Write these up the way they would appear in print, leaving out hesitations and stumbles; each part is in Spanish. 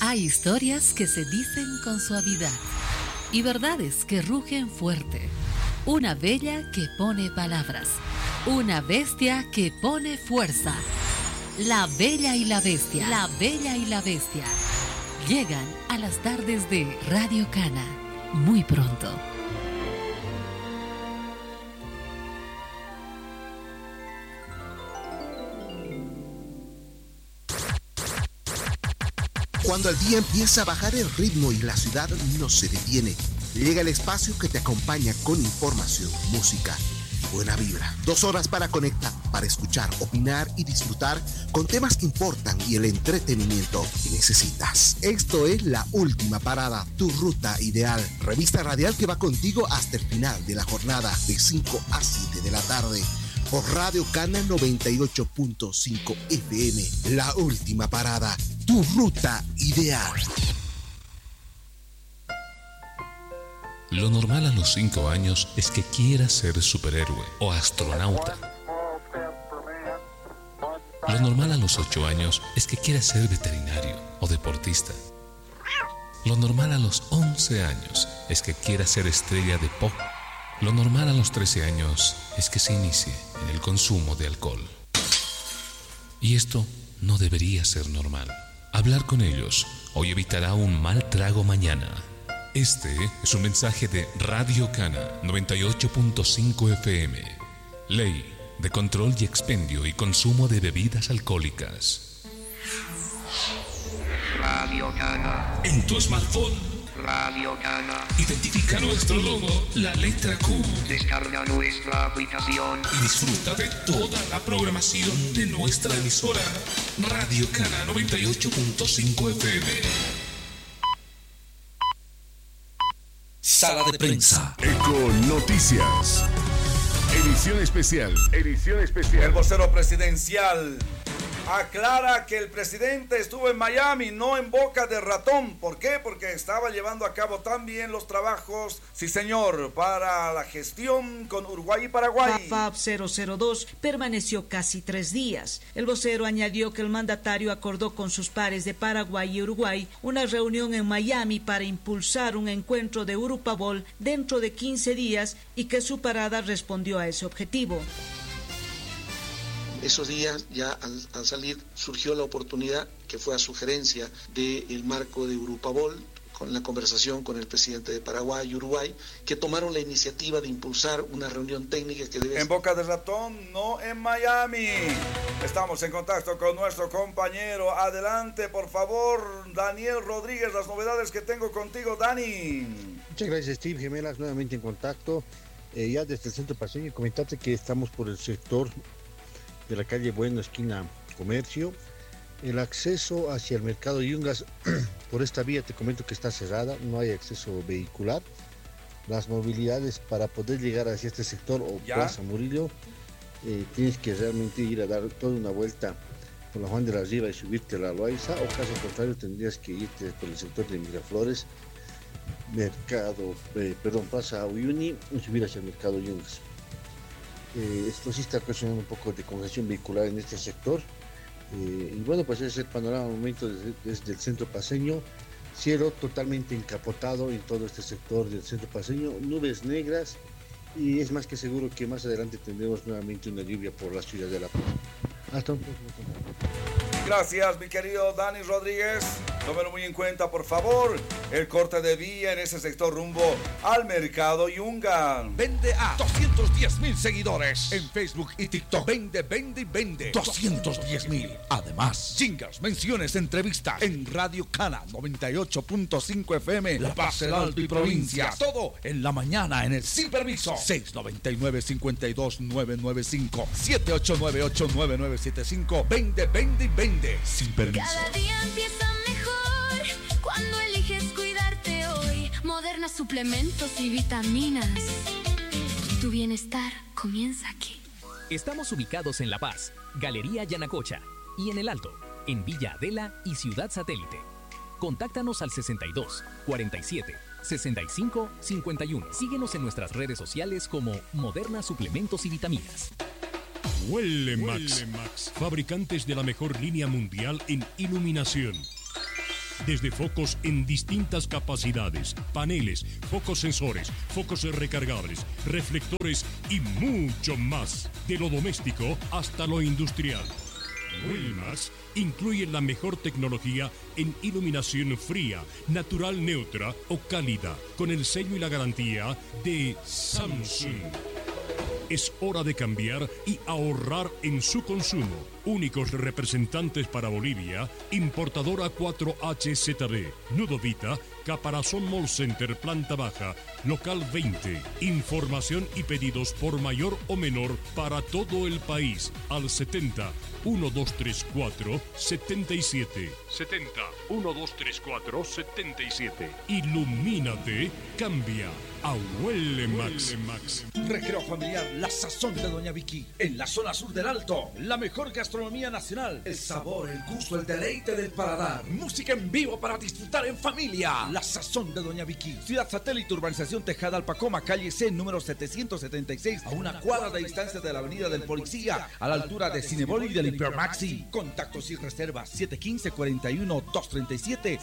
Hay historias que se dicen con suavidad y verdades que rugen fuerte. Una bella que pone palabras. Una bestia que pone fuerza. La Bella y la Bestia. La Bella y la Bestia. Llegan a las tardes de Radio Cana. Muy pronto. Cuando el día empieza a bajar el ritmo y la ciudad no se detiene, llega el espacio que te acompaña con información, música, buena vibra. 2 horas para conectar, para escuchar, opinar y disfrutar con temas que importan y el entretenimiento que necesitas. Esto es La Última Parada, tu ruta ideal. Revista radial que va contigo hasta el final de la jornada, de 5 a 7 de la tarde. Por Radio Cana 98.5 FM. La Última Parada, tu ruta ideal. Lo normal a los 5 años es que quieras ser superhéroe o astronauta. Lo normal a los 8 años es que quieras ser veterinario o deportista. Lo normal a los 11 años es que quieras ser estrella de pop. Lo normal a los 13 años es que se inicie en el consumo de alcohol. Y esto no debería ser normal. Hablar con ellos hoy evitará un mal trago mañana. Este es un mensaje de Radio Cana 98.5 FM. Ley de control y expendio y consumo de bebidas alcohólicas. Radio Cana. En tu smartphone. Radio Cana. Identifica nuestro logo, la letra Q. Descarga nuestra aplicación Y disfruta de toda la programación de nuestra emisora. Radio Cana 98.5 FM. Sala de prensa. Eco Noticias. Edición especial. Edición especial. El vocero presidencial aclara que el presidente estuvo en Miami, no en boca de ratón. ¿Por qué? Porque estaba llevando a cabo también los trabajos, sí señor, para la gestión con Uruguay y Paraguay. FAB 002 permaneció casi 3 días. El vocero añadió que el mandatario acordó con sus pares de Paraguay y Uruguay una reunión en Miami para impulsar un encuentro de Urupabol dentro de 15 días y que su parada respondió a ese objetivo. Esos días ya al salir surgió la oportunidad, que fue a sugerencia del marco de Urupabol, con la conversación con el presidente de Paraguay y Uruguay, que tomaron la iniciativa de impulsar una reunión técnica que debe... En boca de ratón, no en Miami. Estamos en contacto con nuestro compañero. Adelante, por favor, Daniel Rodríguez, las novedades que tengo contigo, Dani. Muchas gracias, Steve. Gemelas, nuevamente en contacto. Ya desde el centro paseño, comentarte que estamos por el sector de la calle Bueno, esquina Comercio. El acceso hacia el mercado Yungas por esta vía te comento que está cerrada, no hay acceso vehicular. Las movilidades para poder llegar hacia este sector o Plaza Murillo, tienes que realmente ir a dar toda una vuelta por la Juan de la Riva y subirte a la Loaiza, o caso contrario tendrías que irte por el sector de Miraflores, Plaza Uyuni, y subir hacia el mercado Yungas. Esto sí está ocasionando un poco de congestión vehicular en este sector. Y bueno, pues ese es el panorama al momento desde el centro paseño. Cielo totalmente encapotado en todo este sector del centro paseño, nubes negras, y es más que seguro que más adelante tendremos nuevamente una lluvia por la ciudad de La Paz. Hasta un próximo contacto. Gracias, mi querido Dani Rodríguez. Tómelo muy en cuenta, por favor. El corte de vía en ese sector rumbo al mercado Yunga. Vende a 210,000 seguidores en Facebook y TikTok. Vende 210,000. Además, jingles, menciones, entrevistas en Radio Cana 98.5 FM, La Paz, el Alto y provincia. Todo en la mañana en el Sin Permiso. 699-52-995 7898-9975. Vende sin permiso. Cada día empieza mejor cuando eliges cuidarte hoy. Moderna suplementos y vitaminas. Tu bienestar comienza aquí. Estamos ubicados en La Paz, Galería Yanacocha, y en El Alto, en Villa Adela y Ciudad Satélite. Contáctanos al 62 47 65 51. Síguenos en nuestras redes sociales como Moderna Suplementos y Vitaminas. Huele Max, fabricantes de la mejor línea mundial en iluminación. Desde focos en distintas capacidades, paneles, focos sensores, focos recargables, reflectores y mucho más. De lo doméstico hasta lo industrial. Wilmax incluye la mejor tecnología en iluminación fría, natural neutra o cálida, con el sello y la garantía de Samsung. Es hora de cambiar y ahorrar en su consumo. Únicos representantes para Bolivia, importadora 4HZB, Nudovita, Caparazón Mall Center, planta baja, local 20. Información y pedidos por mayor o menor para todo el país al 70 1234 77. 70 1234 77. Ilumínate, cambia a Huele Max. Recreo familiar, la sazón de Doña Vicky. En la zona sur del Alto, la mejor gastronomía nacional. El sabor, el gusto, el deleite del paladar. Música en vivo para disfrutar en familia. La sazón de Doña Vicky. Ciudad Satélite, Urbanización Tejada, Alpacoma, calle C, número 776, a una cuadra de distancia de la Avenida del Policía, a la altura de Cinebol y del Hipermaxi. Contactos y reservas 715-41-237,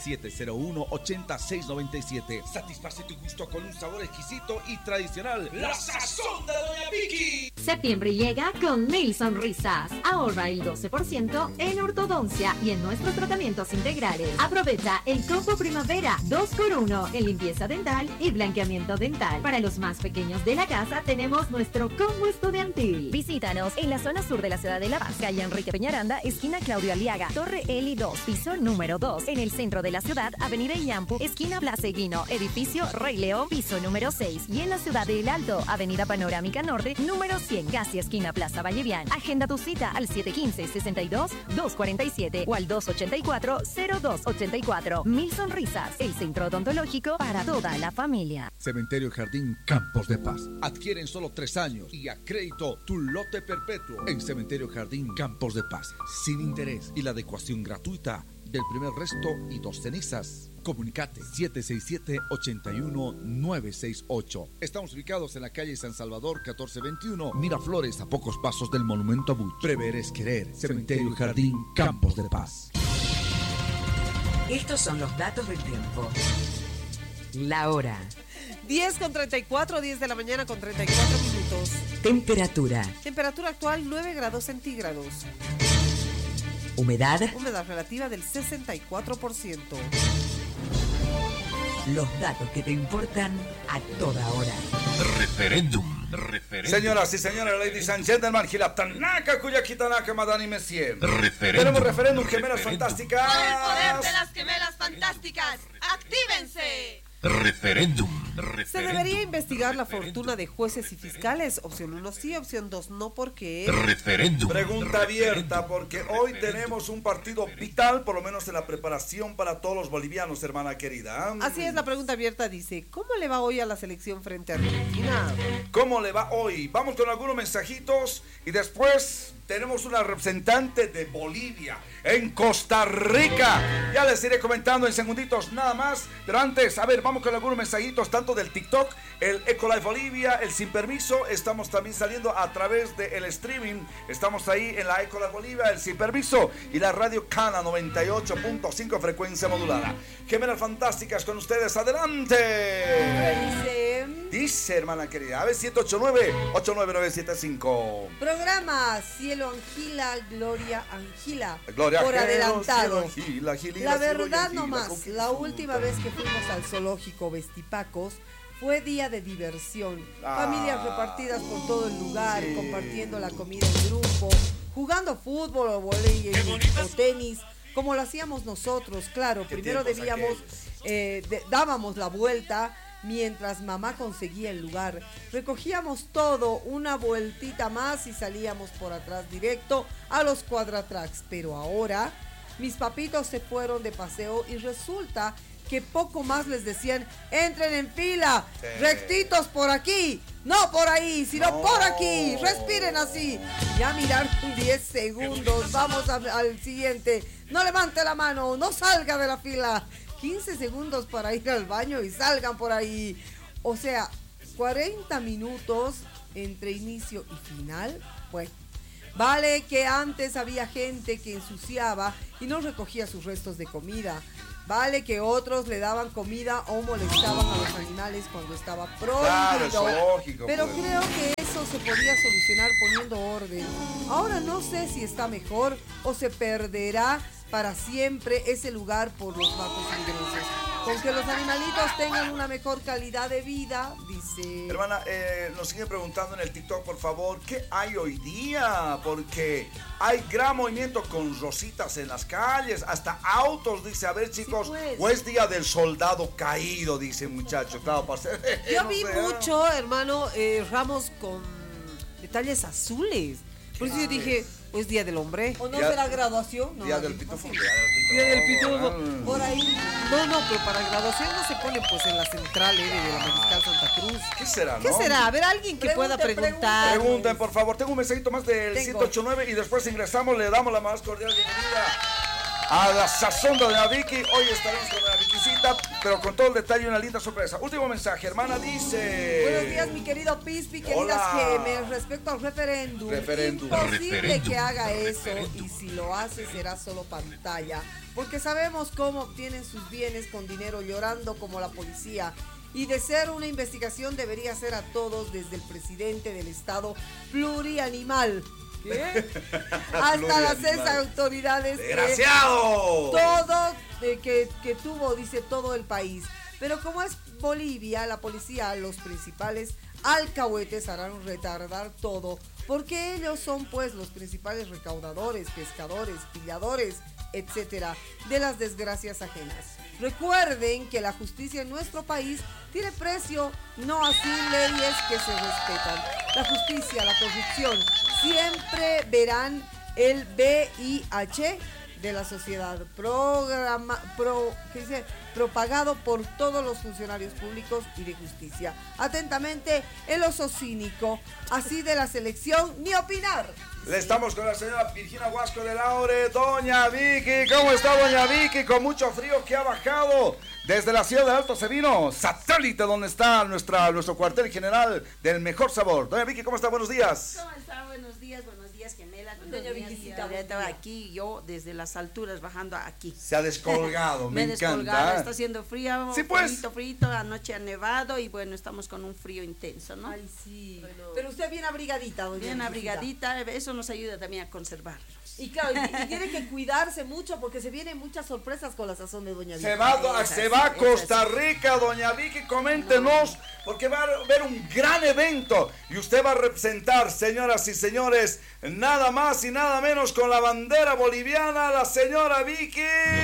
701-8697. Satisface tu gusto con un sabor exquisito y tradicional. La sazón de Doña Vicky. Septiembre llega con 1000 sonrisas. Ahorra el 12% en ortodoncia y en nuestros tratamientos integrales. Aprovecha el combo primavera 2x1 en limpieza dental y blanqueamiento dental. Para los más pequeños de la casa tenemos nuestro combo estudiantil. Visítanos en la zona sur de la ciudad de La Paz, calle Enrique Peñaranda, esquina Claudio Aliaga, Torre Eli 2, piso número 2. En el centro de la ciudad, avenida Iñampu, esquina Blas Eguino, edificio Rey León, piso número 6. Y en la ciudad de El Alto, avenida Panorámica Norte, número 100, casi esquina Plaza Vallevian. Agenda tu cita al 715-62-247 o al 284-0284. 1000 sonrisas, el centro odontológico para toda la familia. Cementerio Jardín Campos de Paz. Adquieren solo 3 años y a crédito tu lote perpetuo en Cementerio Jardín Campos de Paz. Sin interés y la adecuación gratuita del primer resto y 2 cenizas. Comunicate 767-81968. Estamos ubicados en la calle San Salvador 1421, Miraflores, a pocos pasos del Monumento a Buch. Prever es querer. Cementerio Jardín Campos de Paz. Estos son los datos del tiempo. La hora. 10:34, 10 de la mañana con 34 minutos. Temperatura. Temperatura actual 9 grados centígrados. Humedad. Humedad relativa del 64%. Los datos que te importan a toda hora. Referéndum. Señoras y señores, ladies and gentlemen, Gilatanaka, Cuyaquitanaka, Madani Messier. Referéndum. Tenemos referéndum, gemelas fantásticas. Con el poder de las gemelas fantásticas, ¡actívense! Referéndum. Se debería investigar la fortuna de jueces y fiscales. Opción 1 sí, opción 2 no, porque... Referéndum. Pregunta abierta, porque hoy tenemos un partido vital, por lo menos en la preparación para todos los bolivianos, hermana querida. Así es, la pregunta abierta dice, ¿cómo le va hoy a la selección frente a Argentina? ¿Cómo le va hoy? Vamos con algunos mensajitos y después tenemos una representante de Bolivia en Costa Rica. Ya les iré comentando en segunditos nada más, pero antes, a ver, vamos con algunos mensajitos, tanto del TikTok, el Ecolife Bolivia, el Sin Permiso. Estamos también saliendo a través del streaming. Estamos ahí en la Ecolife Bolivia, el Sin Permiso y la Radio Cana 98.5 frecuencia modulada. Gemelas fantásticas con ustedes, adelante. Dice, hermana querida, a ver, 789-89975. Programa Cielo Angila, Gloria Angila. Gloria por Angelo, adelantado. Cielo, Angila, la Cielo, verdad Angila, nomás, la última vez que fuimos al zoológico Vestipacos fue día de diversión. Familias repartidas por todo el lugar, compartiendo la comida en grupo, jugando fútbol o volei o tenis, como lo hacíamos nosotros. Claro, primero debíamos, dábamos la vuelta mientras mamá conseguía el lugar. Recogíamos todo, una vueltita más y salíamos por atrás directo a los cuadratracks. Pero ahora mis papitos se fueron de paseo y resulta que poco más les decían, entren en fila, rectitos por aquí, no por ahí, sino por aquí, respiren así. Ya mirar 10 segundos, vamos al siguiente, no levante la mano, no salga de la fila. 15 segundos para ir al baño y salgan por ahí. O sea, 40 minutos entre inicio y final. Pues, vale que antes había gente que ensuciaba y no recogía sus restos de comida. Vale que otros le daban comida o molestaban a los animales cuando estaba prohibido. Claro, es lógico, pero pues. creo que eso se podía solucionar poniendo orden. Ahora no sé si está mejor o se perderá para siempre ese lugar por los bajos ingresos. Con que los animalitos tengan una mejor calidad de vida, dice... Hermana, nos siguen preguntando en el TikTok, por favor, ¿qué hay hoy día? Porque hay gran movimiento con rositas en las calles, hasta autos, dice, a ver chicos, Sí, pues. o es día del soldado caído, dice muchacho. Claro, Yo no vi sé, mucho, hermano, ramos con detalles azules. Por eso yo dije, pues Día del Hombre. ¿O no será graduación? No, Día del pitufo. Día del pitufo. Por ahí. No, pero para graduación no se pone pues en la central de la Mariscal Santa Cruz. ¿Qué será, ¿Qué no? será? A ver, alguien que pueda preguntar. Pregunten, por favor. Tengo un mensajito más del Tengo. 189 y después ingresamos, le damos la más cordial bienvenida a la sazón de Doña Vicky. Hoy estaremos con Doña Vickycita, pero con todo el detalle y una linda sorpresa. Último mensaje, hermana, dice... Buenos días, mi querido Pispi, queridas Hola. gemes. Respecto al referéndum, Referéndum. imposible Referéndum. que haga eso, y si lo hace será solo pantalla, porque sabemos cómo obtienen sus bienes con dinero llorando como la policía. Y de ser una investigación debería ser a todos, desde el presidente del estado plurianimal. ¿Qué? Hasta las seis autoridades. ¡Desgraciado! Todo que tuvo, dice, todo el país. Pero como es Bolivia, la policía, los principales alcahuetes harán retardar todo, porque ellos son pues los principales recaudadores, pescadores, pilladores, etcétera, de las desgracias ajenas. Recuerden que la justicia en nuestro país tiene precio, no así leyes que se respetan. La justicia, la corrupción, siempre verán el VIH de la sociedad, propagado por todos los funcionarios públicos y de justicia. Atentamente, el oso cínico, así de la selección, ni opinar. Le estamos con la señora Virginia Huasco de Laure. Doña Vicky, ¿cómo está doña Vicky? Con mucho frío que ha bajado desde la ciudad de Alto Sevino, satélite, donde está nuestro cuartel general del mejor sabor. Doña Vicky, ¿cómo está? Buenos días. ¿Cómo está? Buenos días, gemelas. Doña Vickycita, Ya estaba aquí, yo desde las alturas bajando aquí. Se ha descolgado, me he descolgado, encanta. está haciendo frío, Sí, pues. frito, anoche ha nevado y bueno, estamos con un frío intenso, ¿no? Ay, sí. Bueno. Pero usted bien abrigadita, doña Bien Vickycita. abrigadita, eso nos ayuda también a conservarlos. Y claro, y tiene que cuidarse mucho porque se vienen muchas sorpresas con la sazón de doña Vicky. Se va a Costa Rica, doña Vicky, coméntenos, porque va a haber un gran evento y usted va a representar, señoras y señores, nada más y nada menos con la bandera boliviana, la señora Vicky.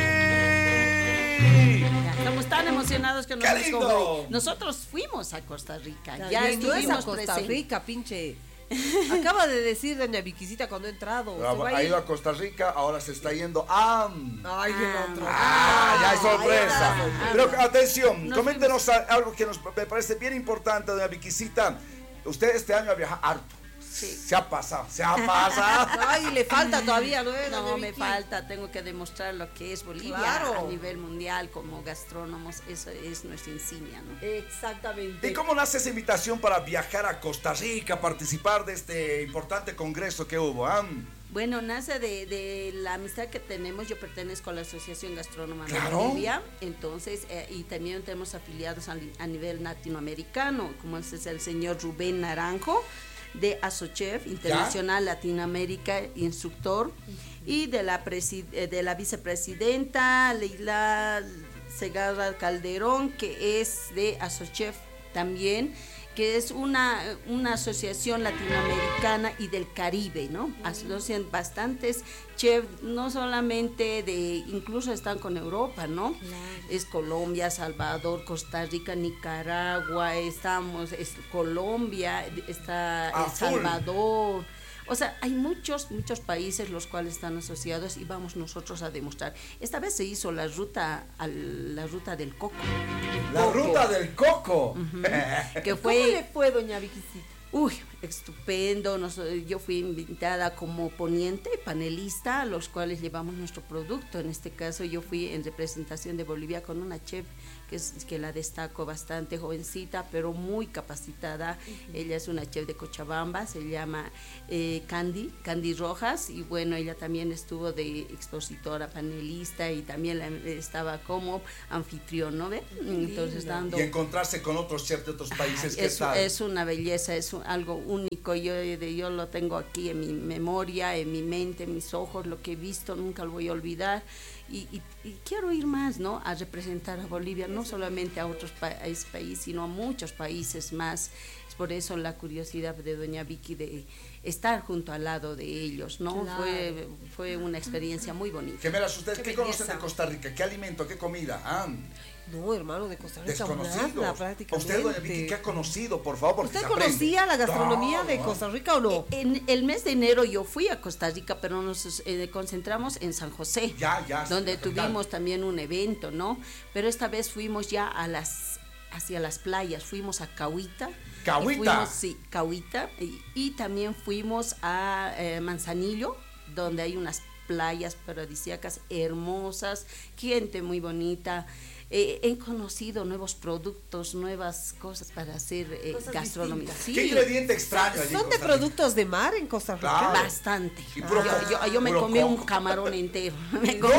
Estamos tan emocionados que nos ¡Qué hemos lindo! confundido. Nosotros fuimos a Costa Rica, ya no es a estuvimos Costa presentes. Rica, pinche. Acaba de decir doña Vickycita cuando ha entrado. Se va Ha ir. ido a Costa Rica, ahora se está yendo a... Ay, el otro. Ya hay sorpresa. Pero atención, Nos coméntenos algo que me parece bien importante, doña Vickycita. Usted este año ha viajado harto. Sí. Se ha pasado. Ay, le falta todavía, ¿no? No, doña me Vicky? falta, tengo que demostrar lo que es Bolivia Claro. a nivel mundial como gastrónomos, eso es nuestra insignia, ¿no? Exactamente. ¿Y cómo nace esa invitación para viajar a Costa Rica, participar de este importante congreso que hubo? Bueno, nace de la amistad que tenemos. Yo pertenezco a la Asociación Gastrónoma de Claro. Bolivia, entonces, y también tenemos afiliados a nivel latinoamericano, como es el señor Rubén Naranjo, de Asochef Internacional Latinoamérica, instructor, y de la vicepresidenta Leila Segarra Calderón, que es de Asochef también, que es una asociación latinoamericana y del Caribe, ¿no? Asocian bastantes chefs, no solamente incluso están con Europa, ¿no? Claro. Es Colombia, Salvador, Costa Rica, Nicaragua, es Colombia, está El Salvador. O sea, hay muchos países los cuales están asociados y vamos nosotros a demostrar. Esta vez se hizo la ruta del coco. La ruta del coco. Que fue, ¿Cómo le fue, doña Vickycita? Uy, estupendo. Yo fui invitada como ponente, panelista, a los cuales llevamos nuestro producto. En este caso yo fui en representación de Bolivia con una chef que la destaco bastante, jovencita, pero muy capacitada. Ella es una chef de Cochabamba, se llama Candy Rojas, y bueno, ella también estuvo de expositora, panelista, y también estaba como anfitrión, ¿no ve? Entonces dando... Y encontrarse con otros chefs de otros países, ¿qué tal? Es una belleza, es algo único. Yo lo tengo aquí en mi memoria, en mi mente, en mis ojos, lo que he visto, nunca lo voy a olvidar. Y quiero ir más, ¿no? A representar a Bolivia, no solamente a otros países, sino a muchos países más. Es por eso la curiosidad de doña Vicky de estar junto al lado de ellos, ¿no? Claro. Fue una experiencia muy bonita. Gemelas, ¿ustedes qué conocen de Costa Rica? ¿Qué alimento, qué comida? No, hermano, de Costa Rica desconocidos. nada, prácticamente. Usted, doña Vicky, ¿qué ha conocido, por favor? Porque ¿Usted se aprende. conocía la gastronomía de Costa Rica o no? En el mes de enero yo fui a Costa Rica, pero nos concentramos en San José, donde tuvimos también un evento, ¿no? Pero esta vez fuimos ya hacia las playas, fuimos a Cahuita. ¿Cahuita? Sí, Cahuita, y también fuimos a Manzanillo, donde hay unas playas paradisíacas hermosas, gente muy bonita. He conocido nuevos productos, nuevas cosas para hacer gastronomía. Sí. ¿Qué ingrediente extraño allí? ¿Son de productos de mar en Costa Rica? Claro. Bastante. Puro Yo me comí un camarón entero. Me comí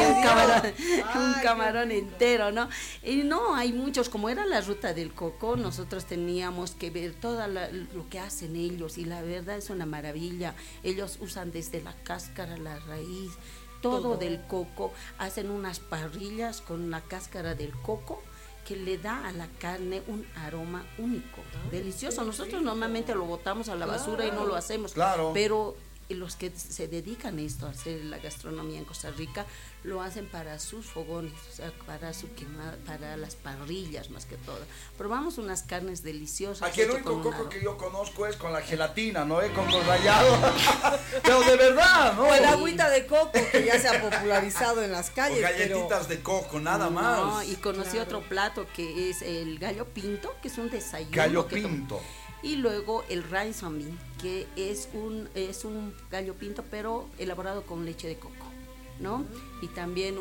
un camarón entero, ¿no? Y no, hay muchos. Como era la ruta del coco, nosotros teníamos que ver todo lo que hacen ellos. Y la verdad es una maravilla. Ellos usan desde la cáscara, la raíz, todo del coco, hacen unas parrillas con la cáscara del coco que le da a la carne un aroma único, delicioso. Nosotros normalmente lo botamos a la basura y no lo hacemos, pero los que se dedican a esto, a hacer la gastronomía en Costa Rica, lo hacen para sus fogones, o sea, para su quemada, para las parrillas más que todo. Probamos unas carnes deliciosas. Aquí el único coco que yo conozco es con la gelatina, ¿no? Coco rallado. Pero de verdad, ¿no? O el agüita de coco que ya se ha popularizado en las calles. O galletitas de coco, nada más. No, y conocí otro plato que es el gallo pinto, que es un desayuno. Gallo pinto. Y luego el rice and bean, que es un gallo pinto pero elaborado con leche de coco, ¿no? Y también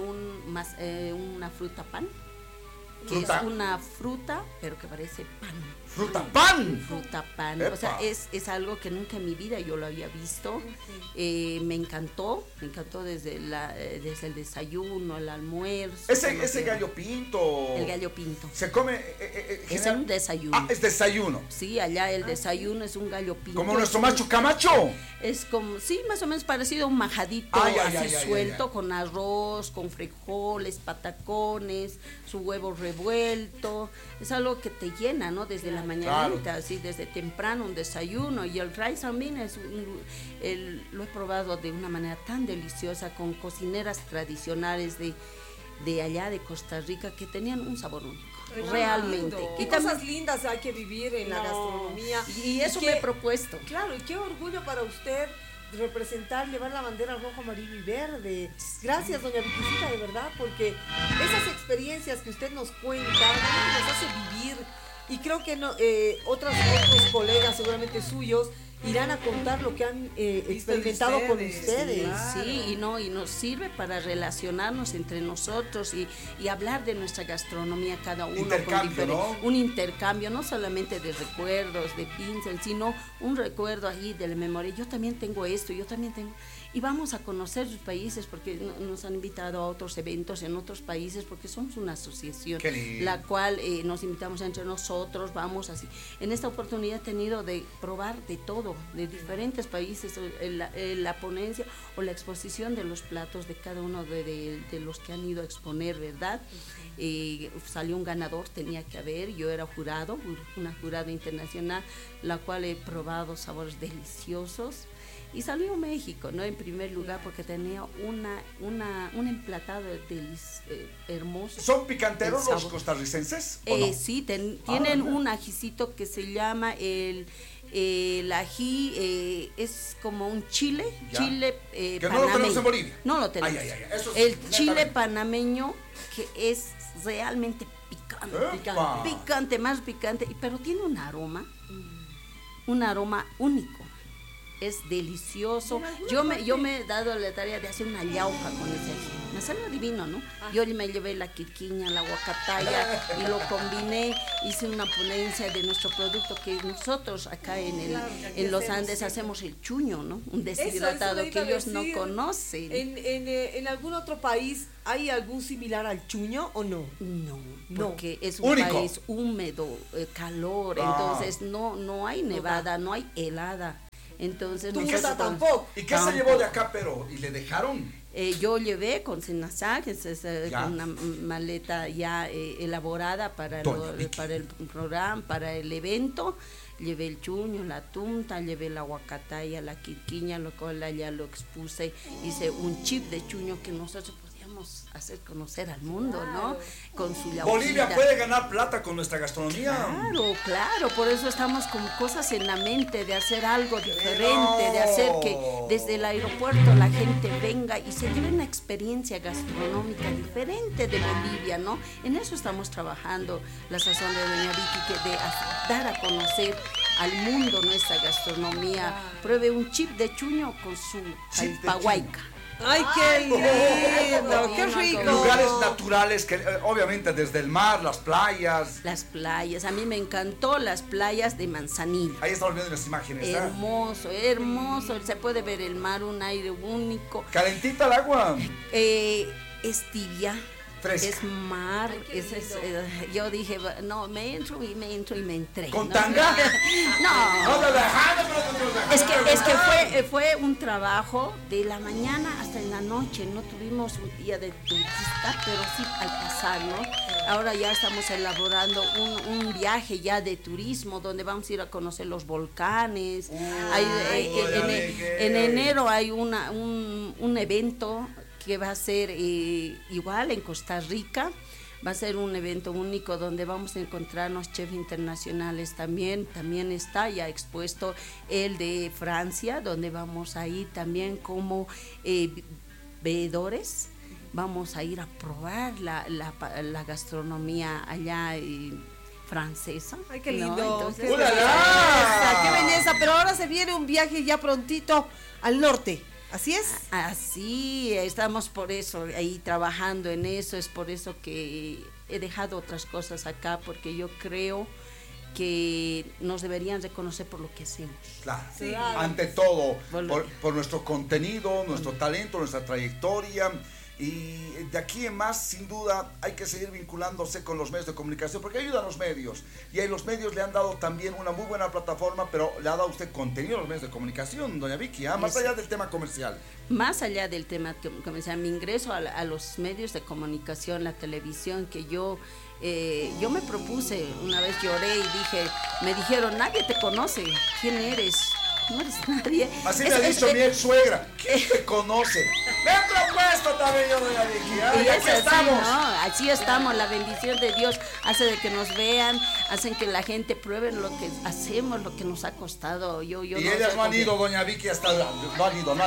una fruta pan, que es una fruta pero que parece pan. ¿Fruta pan? Fruta pan. ¡Epa! O sea, es algo que nunca en mi vida yo lo había visto. Me encantó desde el desayuno, el almuerzo. Ese gallo pinto. El gallo pinto. Se come. Es un desayuno. Ah, es desayuno. Sí, allá el desayuno es un gallo pinto. ¿Como nuestro macho camacho? Es como, sí, más o menos parecido a un majadito suelto, con arroz, con frijoles, patacones, su huevo revuelto. Es algo que te llena, ¿no? Desde la mañanita, así desde temprano, un desayuno. Y el rice and bean lo he probado de una manera tan deliciosa con cocineras tradicionales de allá de Costa Rica que tenían un sabor único. Realmente. Y cosas lindas hay que vivir en la gastronomía. Y eso me he propuesto. Claro, y qué orgullo para usted representar, llevar la bandera rojo, amarillo y verde. Gracias, doña Viquisita, de verdad, porque esas experiencias que usted nos cuenta, nos hace vivir. Y creo que otros colegas, seguramente suyos, irán a contar lo que han experimentado con ustedes. Claro. Sí, y nos sirve para relacionarnos entre nosotros y hablar de nuestra gastronomía cada uno. Un intercambio, no solamente de recuerdos, de pincel, sino un recuerdo allí de la memoria. Yo también tengo esto, yo también tengo... Y vamos a conocer sus países porque nos han invitado a otros eventos en otros países porque somos una asociación, la cual nos invitamos entre nosotros, vamos así. En esta oportunidad he tenido de probar de todo, de diferentes países, la ponencia o la exposición de los platos de cada uno de los que han ido a exponer, ¿verdad? Salió un ganador, tenía que haber, yo era una jurada internacional, la cual he probado sabores deliciosos. Y salió México, ¿no? En primer lugar, porque tenía un emplatado hermoso. ¿Son picanteros los costarricenses? No? Sí, tienen un ajicito que se llama el ají, es como un chile que panameño. no lo tenemos en Bolivia. No lo tenemos. Eso es el chile panameño, que es realmente picante, más picante, pero tiene un aroma un aroma único. Es delicioso. Yo me he dado la tarea de hacer una llauja con ese ají. Me salió divino, ¿no? Yo me llevé la quirquiña, la guacataya y lo combiné. Hice una ponencia de nuestro producto que nosotros acá en los Andes hacemos el chuño, ¿no? Un deshidratado eso que ellos no conocen. ¿En algún otro país hay algún similar al chuño o no? No, porque es un país húmedo, calor, entonces no hay nevada, no hay helada. Entonces tampoco. ¿Y qué se llevó de acá, pero? ¿Y le dejaron? Yo llevé con Senasa, que es una maleta ya elaborada para el programa, para el evento. Llevé el chuño, la tunta, llevé la guacataya, la quirquiña, lo cual ya lo expuse. Hice un chip de chuño que nosotros podíamos hacer conocer al mundo, ¿no? Con su llaujita. Bolivia puede ganar plata con nuestra gastronomía. Claro, por eso estamos con cosas en la mente de hacer algo diferente, de hacer que desde el aeropuerto la gente venga y se lleve una experiencia gastronómica diferente de Bolivia, ¿no? En eso estamos trabajando, la sazón de Doña Vicky, de dar a conocer al mundo nuestra gastronomía. Pruebe un chip de chuño con su alpahuayca. ¡Ay, qué lindo! ¡Qué rico! Lugares naturales que obviamente desde el mar, las playas. Las playas, a mí me encantó las playas de Manzanillo. Ahí estamos viendo las imágenes. Hermoso, hermoso, se puede ver el mar, un aire único. ¿Calentita el agua? Es tibia. Fresca. Es mar, yo dije, no, me entro y me entré. ¿Con tanga? No. Es que fue un trabajo de la mañana hasta en la noche, no tuvimos un día de turista, pero sí al pasar, ¿no? Ahora ya estamos elaborando un viaje ya de turismo, donde vamos a ir a conocer los volcanes. En enero hay un evento que va a ser igual en Costa Rica, va a ser un evento único donde vamos a encontrarnos chefs internacionales también está ya expuesto el de Francia, donde vamos a ir también como veedores, vamos a ir a probar la gastronomía allá francesa. ¡Ay, qué lindo! Entonces, ¡Qué belleza! Pero ahora se viene un viaje ya prontito al norte. ¿Así es? Así, estamos por eso, ahí trabajando en eso, es por eso que he dejado otras cosas acá, porque yo creo que nos deberían reconocer por lo que hacemos. Claro, sí. Ante todo, por nuestro contenido, nuestro talento, nuestra trayectoria. Y de aquí en más, sin duda, hay que seguir vinculándose con los medios de comunicación, porque ayudan los medios. Y ahí los medios le han dado también una muy buena plataforma, pero le ha dado usted contenido a los medios de comunicación, doña Vicky, más allá del tema comercial. Más allá del tema comercial, mi ingreso a los medios de comunicación, la televisión, que yo me propuse, una vez lloré y me dijeron, nadie te conoce, ¿quién eres? No eres nadie. Así me ha dicho mi ex suegra. ¿Quién te conoce? Me he propuesto también yo, doña Vicky. Y aquí estamos. ¿No? Así estamos. La bendición de Dios hace de que nos vean, hacen que la gente pruebe lo que hacemos, lo que nos ha costado. Y ellas no han ido, doña Vicky, hasta no han ido.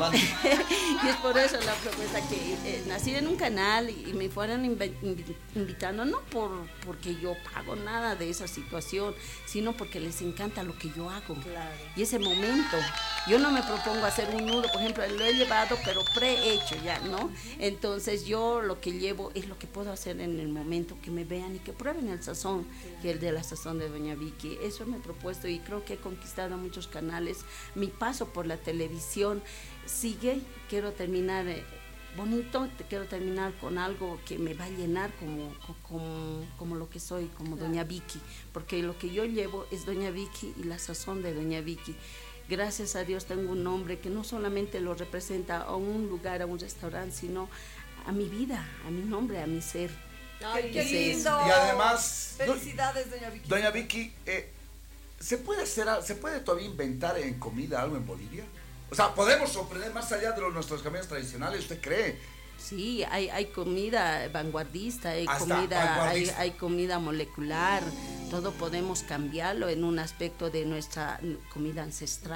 Y es por eso la propuesta que nací en un canal y me fueran invitando, no porque yo pago nada de esa situación, sino porque les encanta lo que yo hago. Claro. Y ese momento, yo no me propongo hacer un nudo, por ejemplo, lo he llevado pero prehecho ya, ¿no? Entonces yo lo que llevo es lo que puedo hacer en el momento, que me vean y que prueben el sazón, que el de la sazón de doña Vicky. Eso me he propuesto y creo que he conquistado muchos canales. Mi paso por la televisión sigue. Quiero terminar bonito, quiero terminar con algo que me va a llenar como lo que soy, como doña Vicky, porque lo que yo llevo es doña Vicky y la sazón de doña Vicky. Gracias a Dios tengo un nombre que no solamente lo representa a un lugar, a un restaurante, sino a mi vida, a mi nombre, a mi ser. ¡Ay, qué lindo! Y además, felicidades, doña Vicky. Doña Vicky, ¿se puede todavía inventar en comida algo en Bolivia? O sea, ¿podemos sorprender más allá de nuestros caminos tradicionales? ¿Usted cree? Sí, hay comida vanguardista, hay comida molecular, todo podemos cambiarlo en un aspecto de nuestra comida ancestral.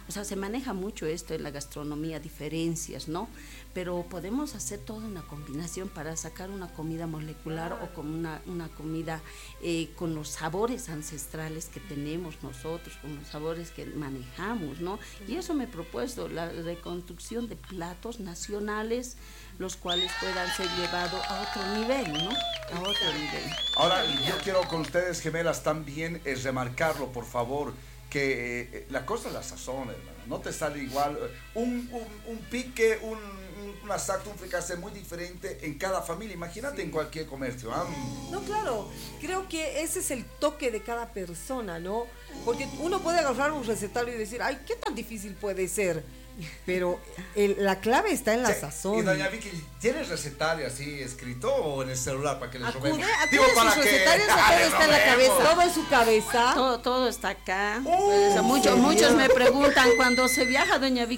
O sea, se maneja mucho esto en la gastronomía, diferencias, ¿no? Pero podemos hacer toda una combinación para sacar una comida molecular o con una comida con los sabores ancestrales que tenemos nosotros, con los sabores que manejamos, ¿no? Y eso me he propuesto, la reconstrucción de platos nacionales, los cuales puedan ser llevados a otro nivel, ¿no? A otro nivel. Ahora, yo quiero con ustedes, gemelas, también remarcarlo, por favor, que la cosa es la sazón, hermano. No te sale igual un pique, un asado, un fricase muy diferente en cada familia. Imagínate en cualquier comercio. No, claro. Creo que ese es el toque de cada persona, ¿no? Porque uno puede agarrar un recetario y decir, ay, ¿qué tan difícil puede ser? Pero la clave está en la sazón. Y doña Vicky, ¿tienes recetario así escrito o en el celular para que les robemos? Digo, para sus recetarios, todo está en la cabeza. Todo en su cabeza. Todo está acá. Muchos me preguntan, cuando se viaja, doña Vicky,